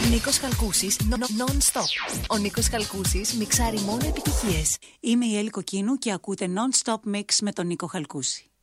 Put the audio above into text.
Νίκος Χαλκούσης, non-stop. Ο Νίκος Χαλκούσης μιξάρει μόνο επιτυχίες. Είμαι η Έλλη Κοκκίνου και ακούτε non-stop mix με τον Νίκο Χαλκούση.